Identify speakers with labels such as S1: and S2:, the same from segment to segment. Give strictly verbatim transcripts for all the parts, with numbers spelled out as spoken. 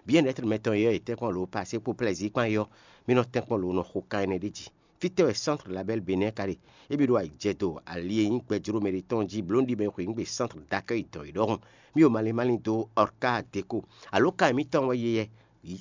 S1: bien-être mettons yo était qu'on le passer pour plaisir quand yo mais non tant qu'on le no hoka ene dit fite au centre label Bénin carré et bi do ay jeto allié in pedro mériton di blondi ben ko ngbe centre d'accueil to idorun mi o male malinto orca deco aloka mi ton waye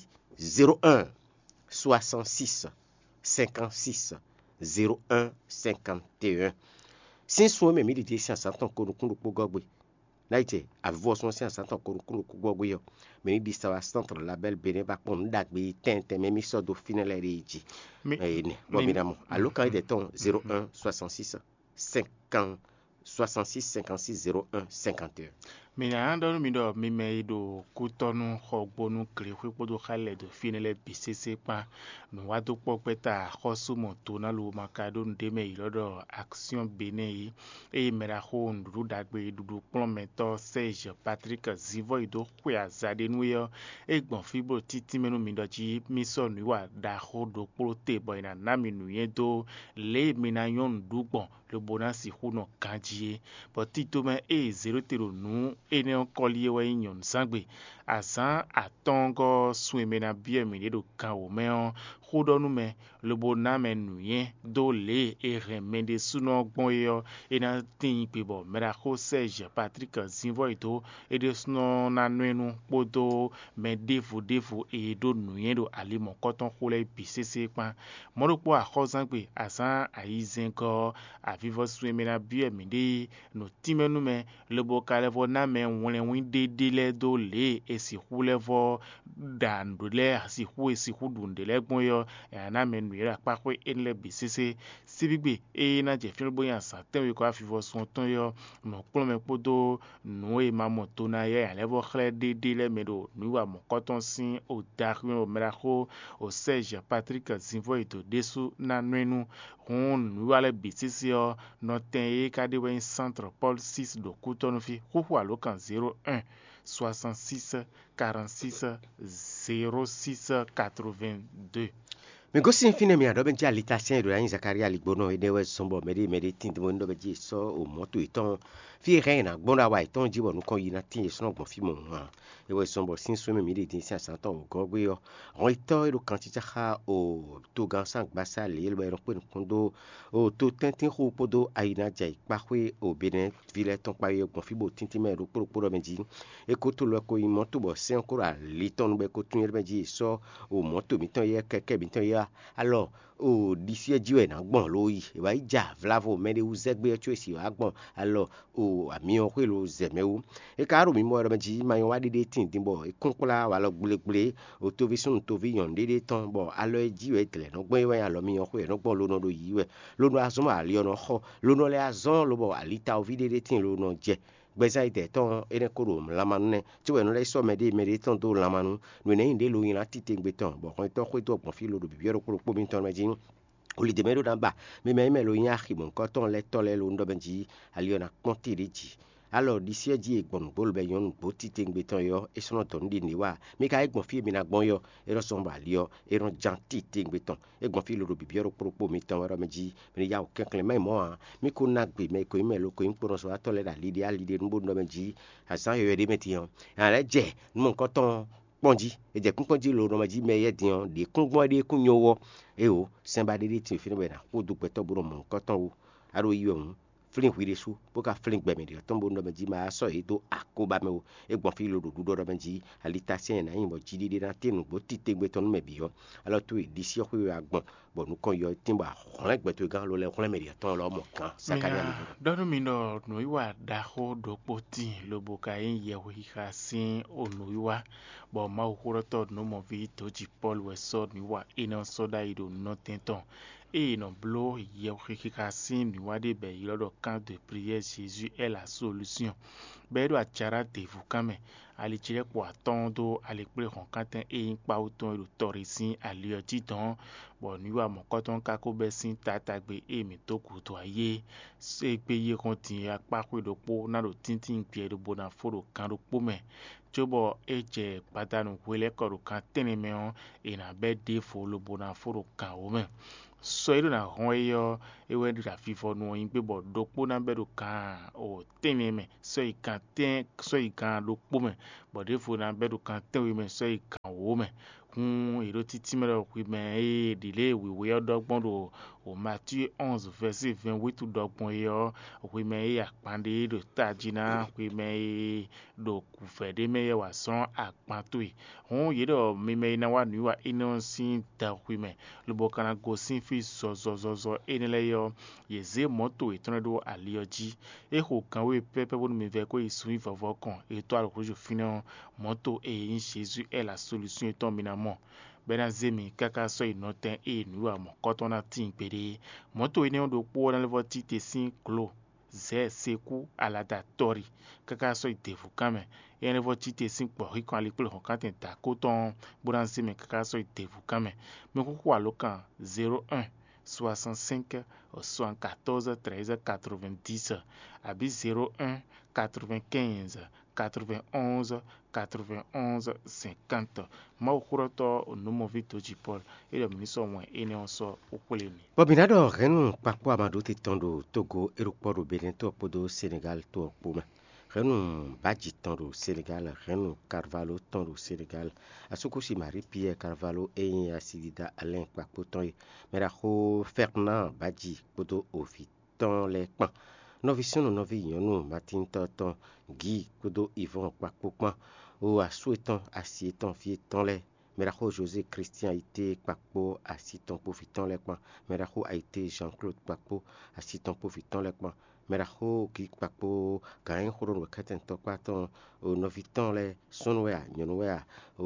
S1: zéro un soixante-six cinquante-six zéro un cinquante et un sin so me mi di science ton ko ko ko gogbe naite avo son science ton ko ko ko gogbe yo me di sa centre label Bénin ba pon dagbe tente me mi so do finale reji eh ne bo mi damo aloka de ton zéro un soixante-six cinquante soixante-six cinquante-six zéro un cinquante et un
S2: mina ando mi do mi me do kutonu hogbonu kri kwipodo khale do finele bisese pa no wado popeta khosumo tona lu makado ndeme ilodo action Bénin yi e mera ho ndu dagbe dudu plometo Serge Patrick Zivo ido kwa zade nuyo e gbon fibo titi menu mi do ji mi so nuwa da ho do plote boy na nami nuye do le mina yon dugbon le bonasi huno kanjie potito me e zéro tero nu ene okolie wa inyon sangbe azan atongo swemena bie mi do kan o me on hodonu me le boname nuye do le e remende suno gbon yo ena tin pe bo mera ko Serge Patrick Zinvo ito e de suno na nuenu podo me defu defu e do nuye do alimo koton khole bisese pa moropo a khozangbe azan aizenko a vivo swemena bie mi de no timenu me le bokalevo na me wole winde dile do le esi hulevo dandule si hu esi hudunde le gbon yo na me nuira pakwe enle bisese sibigbe e na je fin boyan sa ten ko afivo son ton yo no plome podo no e mamoto na ye alevo khle de dile me do nuwa mo koton sin o darun o meraho o Serge Patrick Zinvo ito desu na nuenu on nuwa le bisese yo no ten e kade wen centre Paul six do Cotonou fi huhu alokan zéro un soixante-six quarante-six zéro six quatre-vingt-deux.
S1: me gosi fine mi ado benja litasien do yin Zakaria ligbono edewe sombo mede mede tindimo ndo beji so o moto iton fi reina gbona wa iton jibo nu kon yina tin so gbon fi mo ha ewe sombo sin so me mede tin sa santo o gogbe yo on ito e do quantité ha o to gansan gbasa le yelbo e ron kondo o to tentin ho podo aina jai pakwe o Benin ville ton pa yo gbon fi bo tintin me ro poro poro benji e ko to lo ko yin moto bo se encore a liton be ko tun benji so o moto mi ton ye keke mi ton ye alors o d'ici dieu na gbon lo yi e ba ja vlavo mede u zegbe tu esi wa gbon alors o ami on lo zemewu e ka ro mi mo ro meji ma yon wa dede tin din bo e kunkola wa lo gbulegbule o to vi sun to vi yon dede ton bo alo e ji we tele no gbon we alo mi yon ko e no gbon lo no do yi we lo no azon ali ono ho lo no le azon lo bo alita o vi dede tin lo no je gbeza ide ton ene koro lamanu ne ti we no le so mede mede ton do lamanu no ne inde lo yin lati te gbe ton bo kon to ko to pon fi lo do bibiero ko po mi ton meji oli de mero damba me me me lo yin akimo kon ton le to le lo ndo benji aliona konti reji alors d'ici di egbon bol be yon boti te gbe ton yo e sono ton di ni wa me ka egbon fi mi na gbon yo e ro son ba lio e ron janti te gbe ton egbon fi lo do bibiero ko po mi ton ro meji me ya o kenkle me mo a mi ko na gbe me ko me lo ko imporo so atole da lidi a lidi nbo ndo benji asan yo de meti yon ala je mo kon ton ponji e je kun ponji lo no meji me ye dion de kun gbon de kun yowo e o semba de ti fi be na ko du pe to buru mo kon ton wo aro yi ohun fling wi resu boka fling gbe me de ton bo ndo meji ma so e to akoba me o e gbon fi lo do do do meji alitasien na yin bo ji de na tenu bo ti te gbe ton me bi yo alors to di si ko yo agbon bo nu kon yo timba ron gbe to gan lo le ron me de ton lo mo kan Zakaria ni
S2: donu mi no no iwa da ho do poti lo boka yin ye wi ka sin onu iwa bo ma okuro to no mo vi to ji Paul we so ni wa ina so da ido no tenton et non blo ye wi ka sin ni wa de be yodo camp de prière Jésus est la solution be do achara te vous kame ali chire ko atondo ali pre hon kanten e pa oton lo torisin ali otiton bo ni wa mo koton ka ko be sin tatagbe e mi to ku to aye se pe ye kontin apa ko do po na do tintin pe do bona foro kan do po me jobo eje padanu wele ko kan teneme on e na be de fo lo bona foro kan o me so ido na ho yo ewe ndi afifo no yin pe bo dokpo na be do kan o temi me so i kan ten so i kan dokpo me bo de fo na be do kan ten we me so i kan wo me hun iro titi me ro kwi me e dile we we odogbon do o Matthieu onze verset vingt-huit dogbon yo kwi me ya pande do tajina kwi me do ku fede me wa son akpan to e hun yido mi me na wa nu wa ino sin da kwi me lo bo kana go sin fi zo zo zo zo enele yo yeze moto eton do alioji e ho kan we pepe bo mi ve ko isu ifovo kan étoile rouge finan moto e in Jésus est la solution eton minamo bena zemi kaka so inoten e nu wa mo kotona tin pede moto ene do po na levo ti te sin klo ze seku alada tori kaka so itefu kame ene vo ti te sin po ri kan ali pe ho kan ten ta ko ton boran zemi kaka so itefu kame me ko kwa lokan zéro un soixante-cinq soixante-quatorze treize quatre-vingt-dix abi zéro un quatre-vingt-quinze quatre-vingt-onze quatre-vingt-onze cinquante ma okuroto onomo vito jipol e do miniso won ene onso okulemi
S1: bobinado renu papo amado ti tondo Togo eroporo Benin to podo Sénégal to poma renu baji tondo Sénégal renu Carvalho tondo Sénégal asukusi Marie Pierre Carvalho e asidida Alain papo ton mera ho Fernand baji podo ofiton le pan novision novi yonu Martin Toton Guy podo Yvon papo pan o asueton asieton fieton le Meraho José Christian Ité Kpakpo Asiton Profitant Lekman Meraho Aité Jean-Claude Kpakpo Asiton Profitant Lekman Meraho Ki Kpakpo Gain Horon Wakaten Tokpaton o Novitan Le Sonwea Nyonwea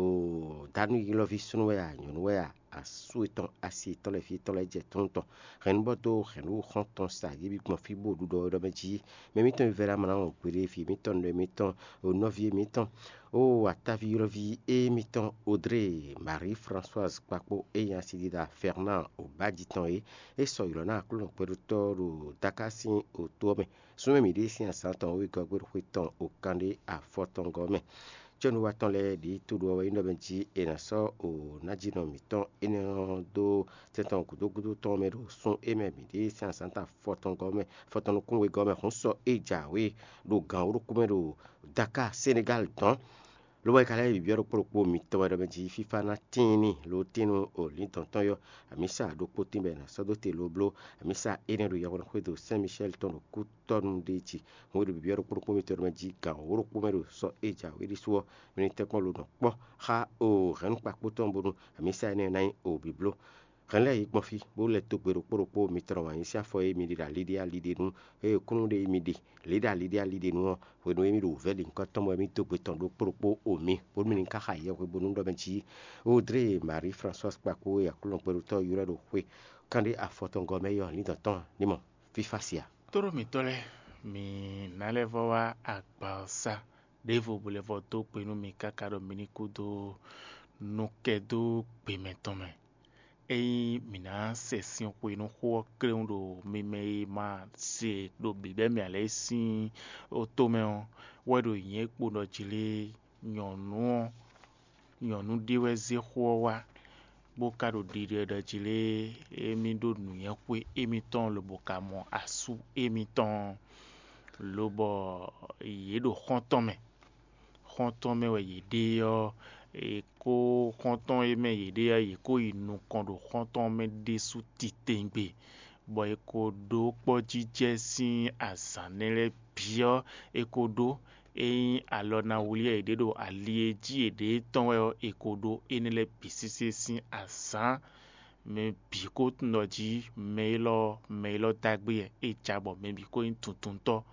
S1: o Danu Lovi Sonwea Nyonwea Asueton Asiton Le Fieton Le Jetonton Renbodo Renu Honton Sa Yibikman Fibo Dudo Domeji Memiton Vera Manan Pere Fi Miton Le Miton o Novie Miton o Atavi Lovi et Miton Audrey Marie-Françoise Kpakpo et Yansidida Fernand au Baditon et et Soylona Coulon Perutor au Dakasin au Tome Soume Midi si un santon oui Gogor Huiton au Kandé à Forton Gomme John Watton le di Tudo Indobenji et Nasso au Nadino Miton et do Teton Kudo Kudo Tomero son et même midi si un santon Forton Gomme Forton Kongwe Gomme Honso et Jawe do Gauro Kumero Dakar Sénégal ton lo wa kala bi bioro pro mi to wa benji FIFA na tini lo tinu o linton ton yo amisa do potimbe na so do te lo blo amisa ene do yawon kwedo Saint Michel ton ku ton dechi mo do bi bioro pro mi to benji ka woro ku mero so eja we di so mi te ko lo no po ha o ran pa po ton bonu amisa ene nai o bi blo kan la yik mo fi bo le to pero pro pro mi to wa isia fo e mi di la lidia lidi nu e kunu de mi di lida lidia lidi nu we no mi do veli ko to mo mi to pe ton do pro pro o mi pour mi nka ha ye we bonu do benji Audrey Marie-Françoise Kpakpo ya kulon pero to yura do we kande a foton go me yo ni do ton ni mo FIFA sia
S2: toro mi tole mi nalevo wa akpasa devo bolevo to pe no mi kakaro minikudo no kedo pe metome e mina session ko ino ho kreundo mi me ma se do bibe mi ale sin o to me o wedo yen po no jile nyonu nyonu diwe ze ho wa boka do dire da jile emi do nu yen ko emi ton lo boka mo asu emi ton lo bo yedo honton me honton me we yede yo e ko konton e me yede ya e ko inu kondo konton me desu titengbe bo e ko do po jije sin asanele bio e ko do e alona wuli e de do alie ji e de ton we e ko do enele pisisi sin asan me bi ko no ji melo melo dagbe e jabo me bi ko tuntun to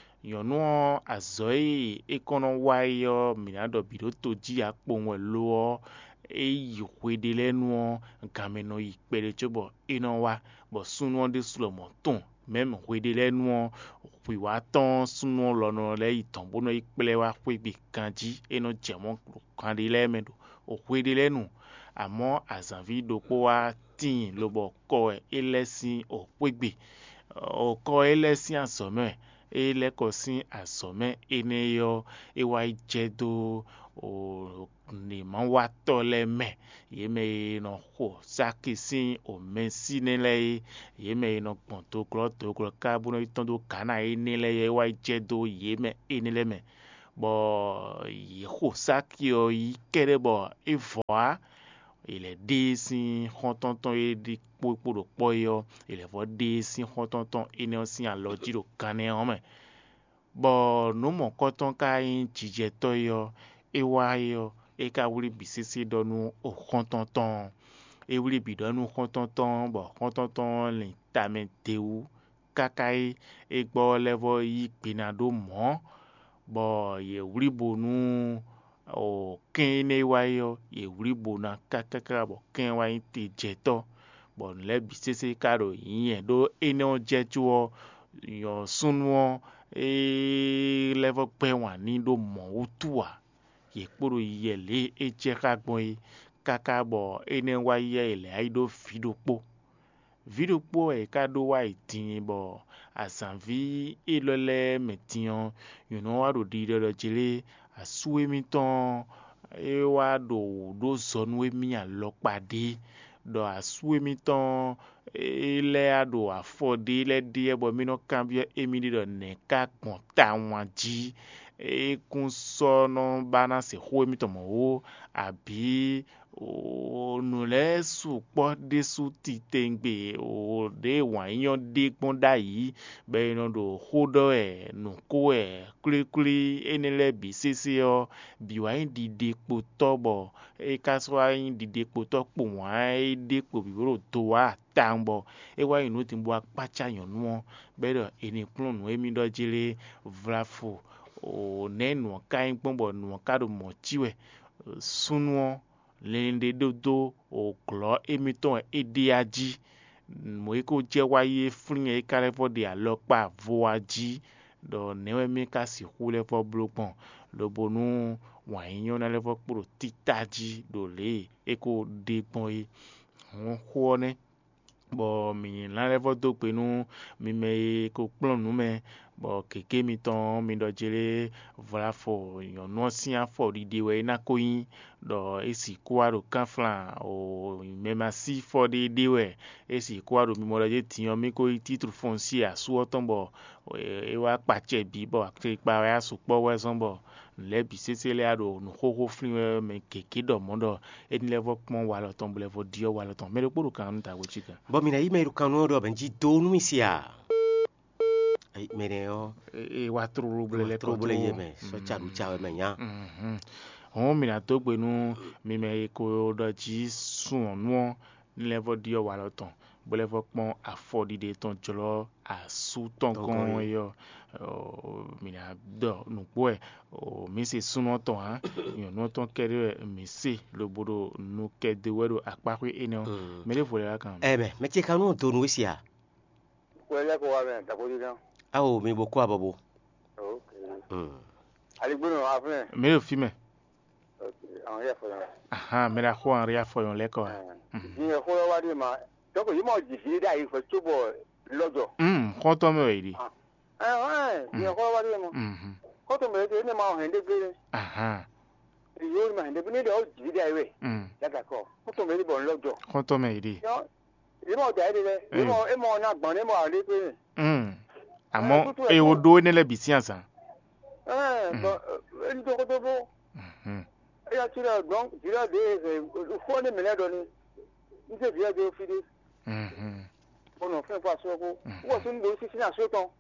S2: yonu azoi ekono wayo minado bidoto ji apo won lo e yikwede lenu gameno ipere chobo ino wa bo sunu de slomo ton même kwede lenu pi wa ton sunu lono le iton bono ipele wa kwegbe kanji eno jemo kan de le medo o kwede lenu amo azanvi do po wa tin lobo ko elesin o kwegbe o ko elesin asome ele kosi asome ene yo ewa jedo o ni ma wa tole me yeme no ho sakisi o mensi nele yeme no ponto klo to klo ka bu no itondo kana ene le ewa jedo yeme ene le me bo ye ho sakio yi kere bo evoa il dé si hontonton e di popo do poyo il vo dé si hontonton ene si aloji do kane ome bo no mo koton ka in jije to yo e wa yo e ka wuri bisisi donu o hontonton e wuri bi donu hontonton bo hontonton le tamenteu kakai e gbo levo yi pinado mo bo ye wuri bonu o kene wayo ye wuri bona kakaka bo ken wa ti jeto bon le bisese karo yin do ene o jetuo yo sunwo e level pe wa ni do mo utua ye kporo ye le e je ka gbon kaka bo ene wa ye ile ai do fido po video po e ka do wa itin bo asanvi ilole metion you know wa do di do jele asuemi ton e wa do do zonu emi alopade do asuemi ton ile ado afode ile die bo mi no cambio emi do ne ka pon ta wan ji e kun so no bana se ho emi to mo o abi o no le su po de su ti tengbe o de wan yan de pon da yi be no do hodo e no ko e kuli kuli enele bi sisi o bi wa di de po tobo e kaswa yin di de po to po wan e de po bi ro to wa tambo e wa inu ti bo apacha yan nu be do eni plon no emi do jele vrafo o nenu kan gbonbo nu ka do mo chiwe sunwo lende dodo o klo emiton ediaji mo iko je waye fun e kare for de alopa voaji do newe mi ka si hule for blopon lo bonu wa yin na le for pro titaji do le eko de pon e won ho ne bo mi la le for do pe nu mi me ko plon nu me bo keke mi ton mi do jele voilà fo yon no si an fo di de we na koyin do esi kwaro kanflan o mema si fo di de we esi kwaro mi mo je tiyan mi ko titre foncier asu otonbo e wa pache bi bo akre pa wa su po we sonbo le bi sese le ado no hoho flin me keke do mondo e ni level pon wa lo ton level dio wa lo ton me le poro kan ta wo chika
S1: bo mi na yi me ru kan no do benji do nu sia ai mereo
S2: e wa trouble le
S1: trouble ye me so charu chawe me nya
S2: mhm on mi na to pe nu mi me ko do ji sun nu level dio wa lo ton bo level pon afford de ton jolo asu ton kon yo mi na do nu po e o mi se sun ton han yo no ton kere mi se lo bodo nu ke de wedo apakwe eno me le fole kan
S1: eh be me che kanu to nu sia
S3: wele ko wa me ta ko di na
S1: awo mi bo kwa babo
S3: okay mm ali gbonu afin
S2: me le fi me
S3: okay àwọn ya fo na
S2: aha me la ko an ria fo yon le ko
S3: ni e ko wa di ma to ko yi mo ji fi da yi fo tubo lojo
S2: mm ko to me ri
S3: eh eh ni e ko wa di mo
S2: mhm
S3: ko to me de ni ma hen de gbe
S2: aha
S3: yo ma hen de ni de o ji da yi we
S2: mm
S3: ya da ko ko to me ri bo lojo
S2: ko to me ri
S3: yo yi mo da ri le yi mo e mo na gbon ni mo ale pe
S2: mm àmọ́ e wo do ne le bisi ansan
S3: eh bo en to ko to bo
S2: mhm
S3: e ya tira gbon tira de fo ni me le do ni ni se dia de fi de
S2: mhm
S3: ono fe fa so ko wo sun do si sina so ton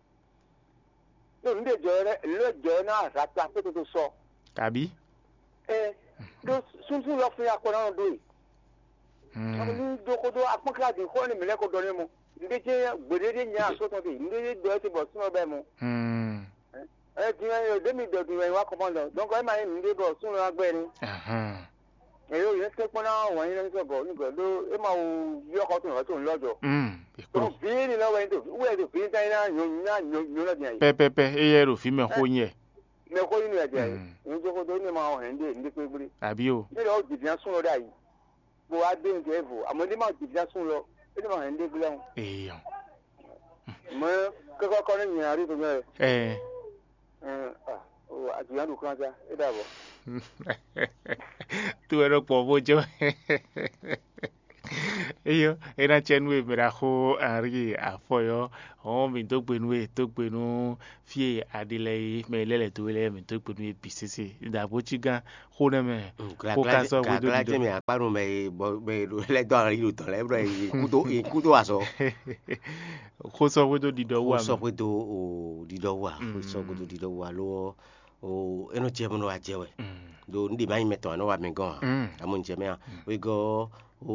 S3: lo nde jo re lo jo na ra ta pe to so
S2: tàbí
S3: eh do sun sun lo fi akora on do yi
S2: mhm
S3: ni do ko do apon ka di ko ni me le ko do ni mo nde je gbede nya so ton de nde do ti bo sun be mo
S2: mhm
S3: eh ti yo de mi do ti wa ko mo lo donc e ma ni nde bo sun lo agbe ni
S2: aha
S3: e yo ye se pon na won yin so go ni go do e ma o yo ko tun so lojo
S2: mm
S3: to bi ni lo we do we do bi ta na nyo na nyo na dia
S2: pe pe pe e ye ro fi me ho yin
S3: me ko yin ya dia ni jo ko do ni ma o hen de ndi pe gbiri
S2: tàbí o
S3: ni lo ji dia sun lo da yi bo wa de nje vo amo ni ma ji dia sun lo e ni ma hen de gbiri
S2: eyan
S3: mo Ko ko ko ni ari to me.
S2: Eh.
S3: Eh ah o ajiyan du kan ja. E da bo.
S2: Tu ero po bojo. Iyo ena chenwe miraho ari afoyo o mi to gbenwe to gbenu fie adile me lele to le mi to gbenu bisisi da bochiga khone me
S1: ko ka so wo do do mi aparun me me le do ari lu to le bro kudo kudo aso
S2: ko so wo do dido wa
S1: so wo do o dido wa so wo do dido wa lo o eno je mo no ajewe do ndi mai meto no wa me gan amun je me we go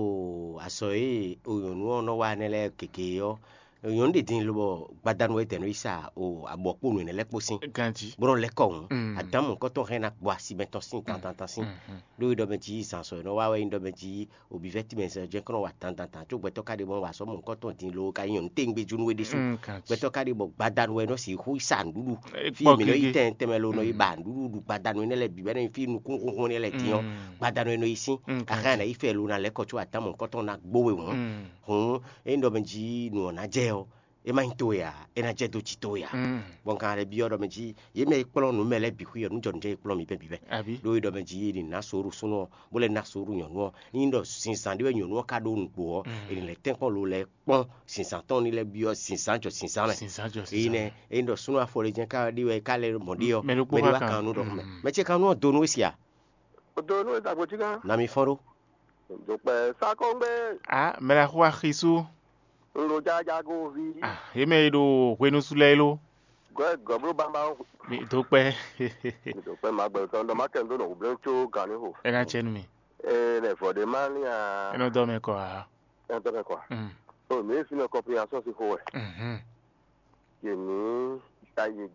S1: o aso e o yonu no wa nele keke yo yon de din lo gbadanu ete no isa o abopo nu ne lepo sin
S2: ganji
S1: bro le ko adam ko to hen akbo asi beto sin tan tan tan sin do do meji san so no wa we ndo meji obi vetimen se je kono wa tan tan tan to gbeto kade bon wa so mo ko to din lo ka yon te ngbe junu we de su gbeto kade bo gbadanu we no si hu isa nduru fi mi no ite temelo no iba nduru du gbadanu ne le bi be fi nu kun kun ne le tiyan gbadanu no isin aka na ife lo na le ko to adam ko to na gbowe won hun e ndo meji nu na je e ma ntoya e na je do chitoya bon kan le bi odo meji ye me ipolo nu mele bi hu yo nu jonje ipolo mi be bi be do do meji ni na soru suno bo le na soru yon wo ndo sinsan de yon wo ka do npo e le ten kon lo le pon sinsan ton ni le bi o sinsan jo sinsan e ne e ndo suno afore jen ka di we ka le modi yo me wa kan nu do me me che kan nu do nu sia
S3: do nu da go jiga
S1: na mi foro
S3: do pe sa ko ngbe
S2: ah me la kwa khisu
S3: lo ja ja go vi
S2: ah yeme do kwenu sulelo
S3: go go bro bamba
S2: mi to pe
S3: mi to pe ma gbe to ndo ma ken do no bro cho kan ho
S2: e na chenu mi
S3: eh le for the man ya
S2: e no do me ko ah
S3: e do me ko
S2: mm
S3: o me fi no comprehension si ho e
S2: mhm
S3: ye ni aye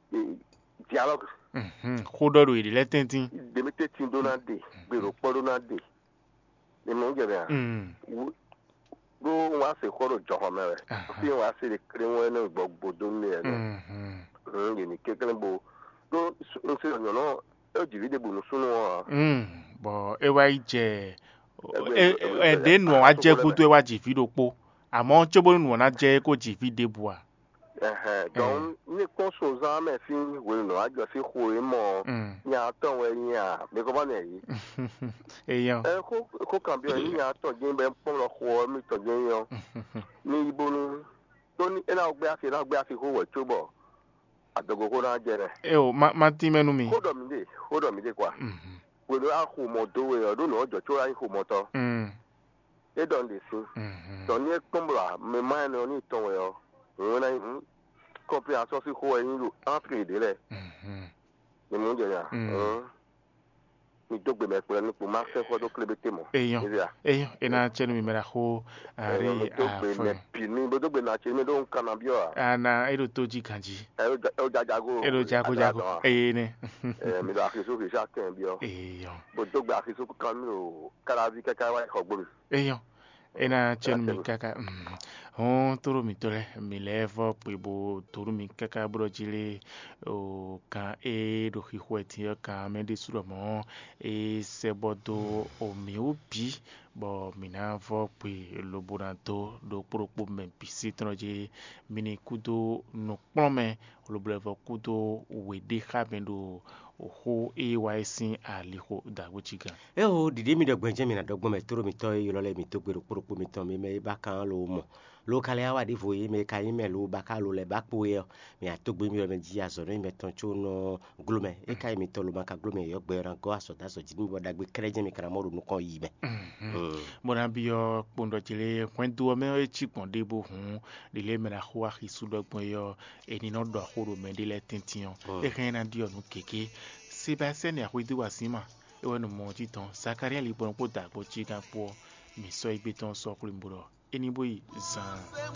S3: dialogue
S2: mhm ko do ro ile tentin
S3: de mi te tin do na de gbe ro po do na de ni mo je be
S2: mm
S3: go wa se koro joho mere fi wa se de kire won na gbogbo do ni e mhm ni kekele bo do se no no e ji vide bu no sunu o
S2: mm bo e wa ije e e de nu wa je ku to e wa ji fi do po amo chobo nu na je ko ji fi de bu a
S3: eh don ni ko so za me fi we no ajo fi ho e mo nya ton we nya me ko ba ne yi
S2: eyan
S3: eh ko ko kan bi ni nya ton je be pon lo ho mi ton je yo ni ibonu to ni ena ogbe afi na ogbe afi ho we chobo adogo ko na je re
S2: e o ma ma ti menu mi
S3: ho do mi de ho do mi de kwa mhm we lo a ho mo do we o do no ojo cho ra ho mo to
S2: mm
S3: e don de so mhm don ni pomla me ma no ni ton we o wona copy aso si ho yin lu après de le mhm ni mo je ya mhm ni dogbe me pe ni po ma se ko do klebete mo
S2: eyan eyan e na chenu mi mera ho ari
S3: afo ni pi ni bo dogbe na che mi do nkan na bio
S2: ana e do toji kanji
S3: e o jajago
S2: e do jago jago e ne
S3: eh mi do akiso ki sha ken bio
S2: eyan
S3: bo dogbe akiso kan mi o kala vi kaka wa ko gbo
S2: eyan ena chenu mi kaka on toro mi tole mi levo pibo toro mi kaka bro jile o ka e do hiweti ka me de suro mo e sebodo o mi obi bo mi na vo pe loboranto do propo me pisi troje mini kudo no plome loblevo kudo wede ha bendo oho e waisin aliho da wuchiga
S1: e o dide mi dogben je mi na dogben me toro mi to e yo le mi to gbero poropo mi to mi me ba kan lo mo lo kale awa di voye me ka yin me lo ba ka lo le ba po e mi atogbe mi me ji aso ni me ton cho no glome e ka mi to lo ba ka glome yo gbe ran go aso da so ji mi bo dagbe kreje mi kra mo ro nu kon yi be
S2: mo na bi yo pondo jile kwentu o me e chi pon de bo hun de le me na ho a hisu dogbon yo e ni no do ahoro me de le tintian e kan na di onu keke Sébastien ya kwidi wasima e wonu mo ti ton Zakaria li bon po da po chi kan po mi so igbe ton so kulimboro eni boyi zan